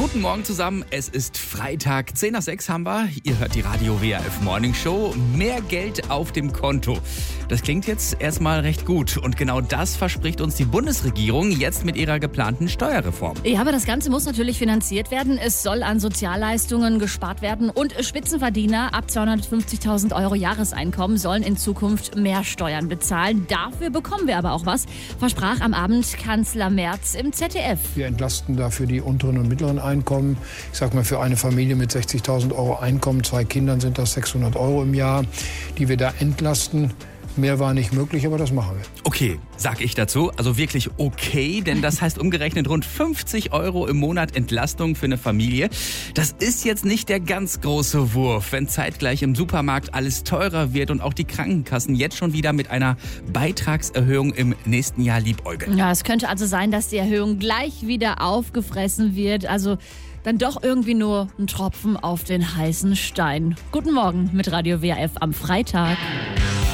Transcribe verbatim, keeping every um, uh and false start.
Guten Morgen zusammen, es ist Freitag, zehn nach sechs haben wir. Ihr hört die Radio W R F Morning Show. Mehr Geld auf dem Konto. Das klingt jetzt erstmal recht gut. Und genau das verspricht uns die Bundesregierung jetzt mit ihrer geplanten Steuerreform. Ja, aber das Ganze muss natürlich finanziert werden. Es soll an Sozialleistungen gespart werden. Und Spitzenverdiener ab zweihundertfünfzigtausend Euro Jahreseinkommen sollen in Zukunft mehr Steuern bezahlen. Dafür bekommen wir aber auch was, versprach am Abend Kanzler Merz im Z D F. Wir entlasten dafür die unteren und mittleren Einkommen. Ich sag mal, für eine Familie mit sechzigtausend Euro Einkommen, zwei Kindern sind das sechshundert Euro im Jahr, die wir da entlasten. Mehr war nicht möglich, aber das machen wir. Okay, sag ich dazu. Also wirklich okay, denn das heißt umgerechnet rund fünfzig Euro im Monat Entlastung für eine Familie. Das ist jetzt nicht der ganz große Wurf, wenn zeitgleich im Supermarkt alles teurer wird und auch die Krankenkassen jetzt schon wieder mit einer Beitragserhöhung im nächsten Jahr liebäugeln. Ja, es könnte also sein, dass die Erhöhung gleich wieder aufgefressen wird. Also dann doch irgendwie nur ein Tropfen auf den heißen Stein. Guten Morgen mit Radio W R F am Freitag.